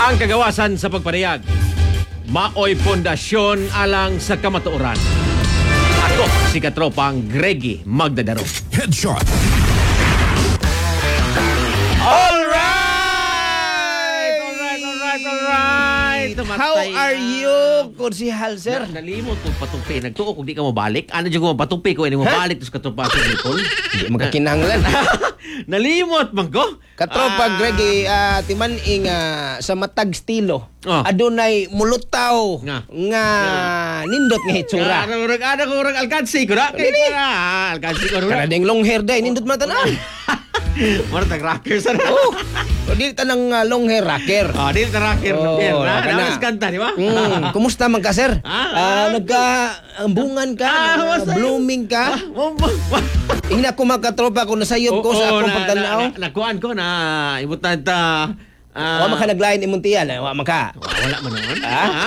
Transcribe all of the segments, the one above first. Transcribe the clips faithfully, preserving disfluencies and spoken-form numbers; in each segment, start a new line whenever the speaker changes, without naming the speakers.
Ang kagawasan sa pagparehag, maoy pundasyon alang sa kamatuoran. Ako si katropang Greggy Magdadaro.
Headshot.
Alright! Alright, alright, alright!
How are you, Kursihal, sir?
Na, nalimot ko patumpi. Nagtuo kung di ka mabalik. Ano dyan ko patumpi ko, hindi mo balik sa katropa sa Nicole.
Hindi makakinahanglan.
Nalimot man ko.
Katropa,
Ah.
Greggy, uh, timaning uh, sa matag stilo.
Oh.
Adunay mulutaw
Nga.
nga nindot nga hitsura.
Ano, urag, ano ko, urag, alkansi ko na. Kaya ko na, alkansi ko na.
Kana ding long hair day, nindot matanan.
Martag rocker sa na.
Oh, o di tanang uh, long hair rocker.
Ah, di ta rocker
Oh,
na. Na,
kana.
namas kanta, di ba?
Mm, kumusta man ka, sir?
Ah,
Ah,
ah.
nagka-ambungan ka,
Ah,
uh,
masaya.
blooming ka.
Oh, ma- ma-
Hina ko magkatropa ko nasayod ko
Oo,
sa akong
na-
pagtanaw.
na- na- Nakuhaan ko na ibutan ta. ah,
Wa maka naglain imong tiyan, eh, wa maka.
Wala man naman.
Ah?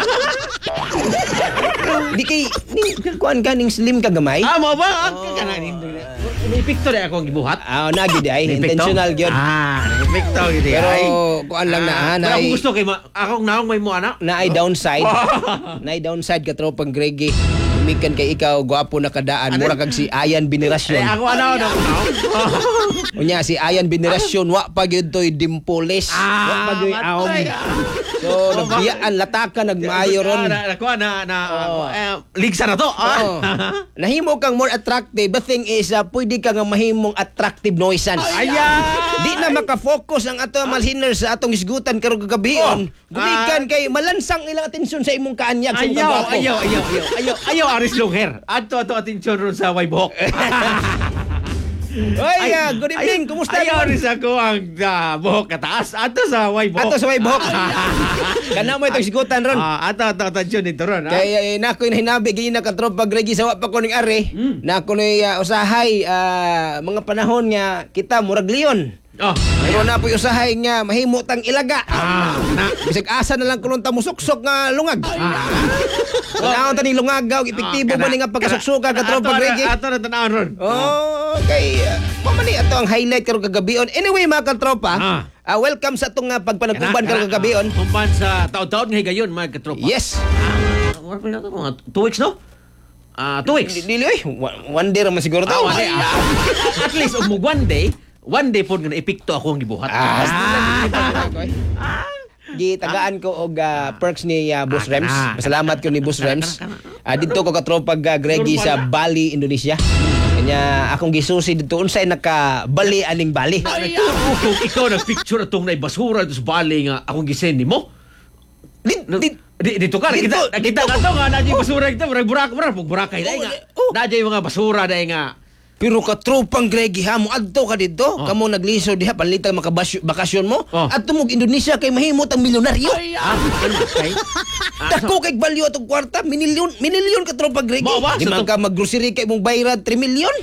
Di kay ni kuan ka ning slim ka gamay.
Ah, mo ba? Ang kana ni. May picture ako ang gibuhat.
Ah, nagi di ay
May picture?
intentional gyud.
Ah, may picture gid
Pero
ay.
kuan lang na
Ah,
ah,
pero
na
ako gusto kay ma- akong naong may mo anak.
na ay downside. na ay downside ka tropang Greggy. Umikan kay ikaw gwapo na kadaan mura kag si Ayan
Eh,
Binirasyon.
ako ano ano.
Unya si Ayan Binirasyon wa pa gyud toy dimpoles. Wa pa gyud aom. So nagbiyaan latakan nagmaayo ron.
Na nakuha na na
Oo.
eh, ligsa na to.
Oo.
Ah.
Nahimo kang more attractive. The thing is, uh, pwede ka nga mahimong attractive nuisance.
Ayan!
Di na makafocus ang ato malhiners sa atong isgutan karong kagabion.
Oh.
Gumikan kay malansang ilang atensyon sa imong kaanyag sa
Ayaw,
kagapo.
ayaw, ayaw, ayaw, ayaw, ayaw, aris long hair. Ato, ato, atensyon ron sa way buhok.
Oy, ah, good evening. Kumusta
Ayaw,
naman?
aris ako ang ah, buhok kataas. Ato sa way buhok.
Ato sa way buhok. Kana mo itong isgutan ron.
Ah, ato, ato, atensyon dito ron. ah.
Kaya eh, na ako'y nahinabi, ganyan na katropa Greggy sa wa pa ko ning are.
Mm.
Na ako'y uh, usahay, ah, mga panahon nga kita, murag leon.
Oh,
Pero na po'y usahay nga, mahimo tang ilaga.
ah, na.
Bisag asa na lang kulong tamusuksok nga lungag. Kanaon taning lungagaw, epektibo ba ni nga pagkasuksuka ka tropa Greggy?
Ato na tanawon ron.
Oh, okay. Uh, mamali ato ang highlight karong kagabion. Anyway, mga katropa,
Ah.
ah, welcome sa atong uh, pagpanagkuban karong kagabion.
Kumban sa taon-taon nga gayon, mga katropa.
Yes.
Ah, wala pa na to, mga two weeks, no? Ah, two weeks.
Dili eh, one one day raman siguro to.
Ah, one day. Ah, at least, umug one day, one day po nga epekto ako ang gibuhat.
Ah,
Ah.
Gitagaan ko og uh, perks ni uh, Boss
Ah,
Rems.
kana.
Masalamat ko ni Boss
Kana,
Rems.
kana,
Ah, dito ko katropa uh, Greggy sa Bali, Indonesia. Kanya akong gisusi dito unsay naka Bali aning Bali.
Nagtuo kung ikaw nagpicture atong na basura dito sa bali nga akong gisend nimo.
Di, di,
Di, dito ka,
Dito,
nakita, nakita ka to nga, nadya yung basura ito, marag burak, marag burakay, dahil nga,
Oh.
nadya yung mga basura, dahil nga,
pero katropang Greggy ha mo adto ka dito.
Oh.
Kamo nagliso diha panlitan makabakasyon mo.
Oh.
At tumog Indonesia kay mahimo tang milyonaryo.
ah, ano, kay, ah,
Dako kay value atong kwarta, minilyon, minilyon ka tropa Greggy.
Mao ba?
Di man
Sa to-
ka mag-grocery kay mong bayrad three million.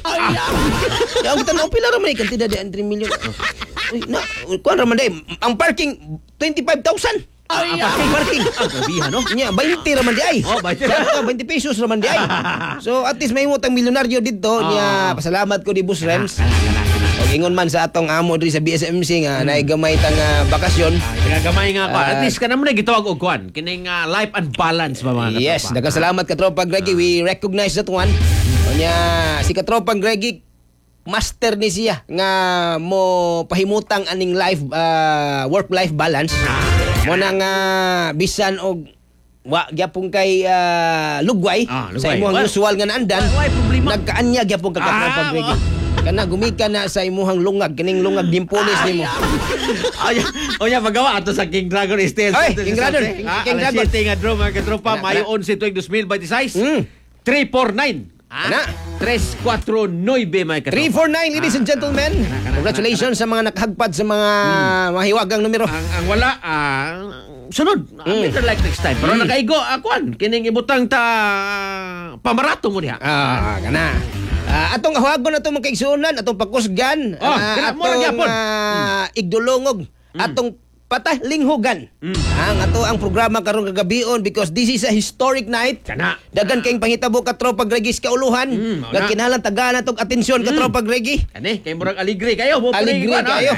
Ya ang tanaw pila ra man kay kantidad di three million. Uy, na, kuan ra man day. Ang parking twenty-five thousand. Ang parking parking.
ang gabihan, no?
Nya twenty ra man di ay.
Oh, twenty.
Sa twenty pesos ra man di ay. So at least mahimo tang milyonaryo dito. Nya
Oh.
pasalamat ko di Boss Rems.
Kana, kana, kana.
Og ingon man sa atong amo diri sa B S M C nga naay gamay tang ah, bakasyon.
Ah, ginagamay nga ko. At
Ah.
least ka naman na gitawag og kuan. Kining ah, life and balance ba mga
Yes,
katropa?
daghang salamat katropa Greggy. We recognize that one. Nya si katropa Greggy master ni siya nga mo pahimutang aning life ah, work life balance. Mo nang ah, bisan og wa gyapon kay ah, lugway,
Ah,
sa
lugway.
imong
Wa-
usual nga naandan.
wa- way problema.
Nagkaanya gyapon ka katropa
Ah,
Greggy. Kana gumika na sa imong lungag kining lungag dimpulis nimo.
Ay, oya magawa ato sa King Dragon Estate.
Ay, King Dragon, King- King Dragon.
King Dragon, mga katropa,
Kana,
Mayo
kana.
eleven tuwing twenty twenty-six.
Mm.
three four nine.
Kana.
three four nine, mga katropa.
three four nine, ladies and gentlemen. Congratulations sa mga nakahagpad sa mga mahiwagang numero.
Ang, ang wala, ah, sunod. Mm. Better like next time. Pero nakaigo, akuan, kining ibutang ta pamarato mo diha.
Ah, kana. Ah, atong hawagon na itong mga kaigsunan, atong pakusgan,
Oh,
ah,
kana, mura
atong
gyapon.
ah, igdulongog, atong patah linghugan. Ang ato ang programa karong kagabion because this is a historic night.
Kana.
Dagan kayong pangitabo ka tropa Greggy sa kauluhan.
Mm,
Nga
wala.
kinahanglan tagana tong atensyon ka tropa Greggy.
Kani, kay murag aligre kayo. Mo
Aligre
pala, ano?
kayo.